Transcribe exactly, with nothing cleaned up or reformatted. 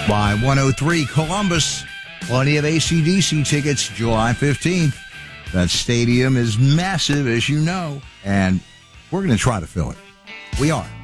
Y one oh three Columbus. Plenty of A C D C tickets July fifteenth. That stadium is massive, as you know, and we're going to try to fill it. We are.